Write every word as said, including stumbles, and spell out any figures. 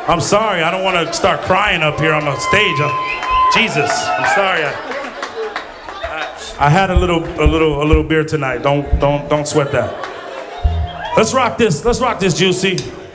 I'm sorry. I don't want to start crying up here on the stage. Uh, Jesus, I'm sorry. I, I, I had a little, a little, a little beer tonight. Don't, don't, don't sweat that. Let's rock this. Let's rock this, Juicy.